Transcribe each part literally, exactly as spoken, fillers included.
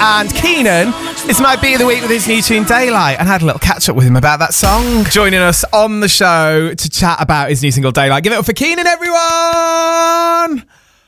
and Keenan is my beat of the week with his new tune Daylight, and I had a little catch up with him about that song. Joining us on the show to chat about his new single Daylight. Give it up for Keenan, everyone!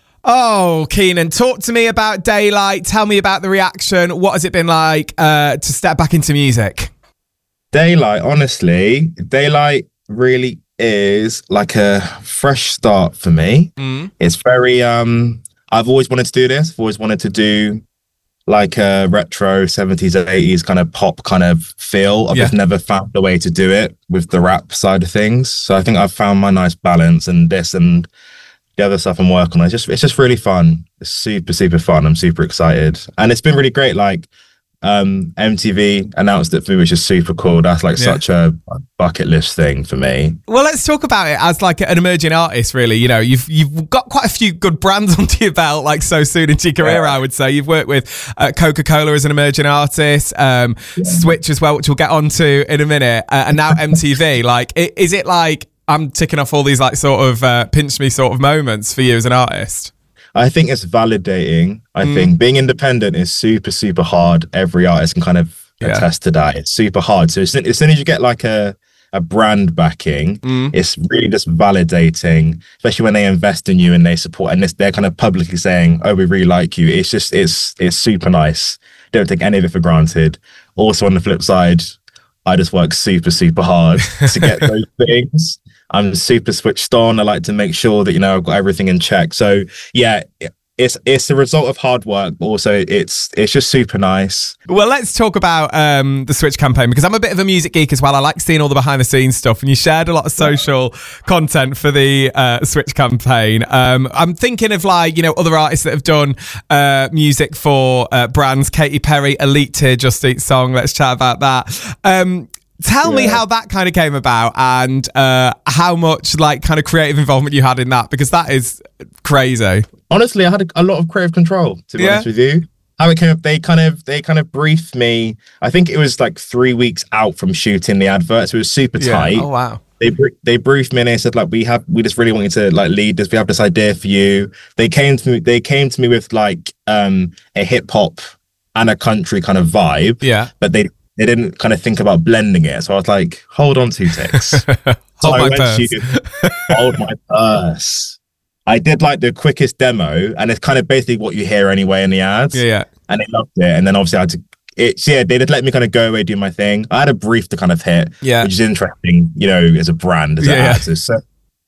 Oh, Keenan, talk to me about Daylight. Tell me about the reaction. What has it been like uh, to step back into music? Daylight, honestly, Daylight really is like a fresh start for me. Mm. It's very, um, I've always wanted to do this. I've always wanted to do like a retro seventies, eighties kind of pop kind of feel. I've yeah. just never found a way to do it with the rap side of things. So I think I've found my nice balance, and this and the other stuff I'm working on. It's just, it's just really fun. It's super, super fun. I'm super excited. And it's been really great. Like, um, M T V announced it for me, which is super cool. That's like yeah. such a bucket list thing for me. Well, let's talk about it as like an emerging artist, really. You know, you've you've got quite a few good brands under your belt, like so soon into your career, yeah. I would say. You've worked with uh, Coca-Cola as an emerging artist, um, yeah. Switch as well, which we'll get onto in a minute, uh, and now M T V. Like, is it like I'm ticking off all these like sort of uh, pinch me sort of moments for you as an artist? I think it's validating. I mm. think being independent is super, super hard. Every artist can kind of yeah. attest to that. It's super hard. So as soon as, soon as you get like a, a brand backing, mm. it's really just validating, especially when they invest in you and they support, and they're kind of publicly saying, oh, we really like you. It's just, it's, it's super nice. Don't take any of it for granted. Also on the flip side, I just work super, super hard to get those things. I'm super switched on. I like to make sure that, you know, I've got everything in check. So yeah, it's it's the result of hard work, but also it's it's just super nice. Well, let's talk about um, the Switch campaign, because I'm a bit of a music geek as well. I like seeing all the behind the scenes stuff, and you shared a lot of social content for the uh, Switch campaign. Um, I'm thinking of like, you know, other artists that have done uh, music for uh, brands. Katy Perry, Elite Tier, Just Eat Song. Let's chat about that. Um, Tell yeah. me how that kind of came about, and uh, how much like kind of creative involvement you had in that, because that is crazy. Honestly, I had a, a lot of creative control, to be yeah. honest with you. How it came up, they kind of they kind of briefed me. I think it was like three weeks out from shooting the advert, so it was super yeah. tight. Oh wow! They they briefed me and they said like we have we just really want you to like lead this. We have this idea for you. They came to me. They came to me with like um, a hip hop and a country kind of vibe. Yeah, but they. They didn't kind of think about blending it. So I was like, hold on two ticks. So hold I my purse. To, hold my purse. I did like the quickest demo, and it's kind of basically what you hear anyway in the ads. Yeah, yeah. And they loved it. And then obviously I had to, it's, yeah, they did let me kind of go away, do my thing. I had a brief to kind of hit, yeah. which is interesting, you know, as a brand, as yeah, an ad. Yeah. So,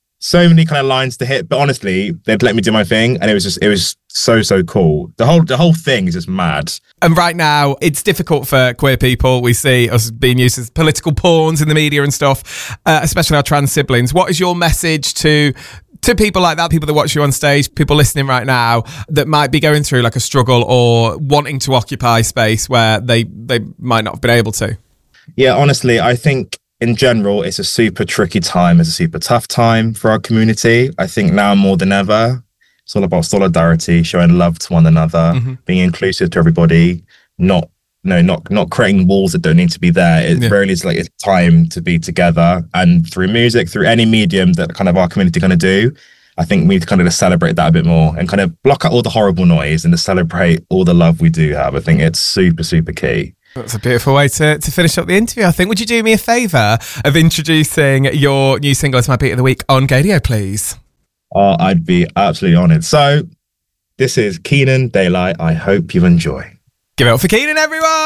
so many kind of lines to hit, but honestly, they'd let me do my thing, and it was just, it was so, so cool. The whole, the whole thing is just mad. And right now, it's difficult for queer people. We see us being used as political pawns in the media and stuff, uh, especially our trans siblings. What is your message to to people like that, people that watch you on stage, people listening right now that might be going through like a struggle or wanting to occupy space where they, they might not have been able to? Yeah, honestly, I think in general, it's a super tricky time. It's a super tough time for our community. I think now more than ever, it's all about solidarity, showing love to one another, mm-hmm. being inclusive to everybody, not no, not not creating walls that don't need to be there. It yeah. really is like it's time to be together. And through music, through any medium that kind of our community kind of do, I think we need to kind of just celebrate that a bit more and kind of block out all the horrible noise and to celebrate all the love we do have. I think it's super, super key. That's a beautiful way to, to finish up the interview, I think. Would you do me a favour of introducing your new single as my beat of the week on Gaydio, please? Oh, I'd be absolutely honoured. So this is Keenan, Daylight. I hope you enjoy. Give it up for Keenan, everyone!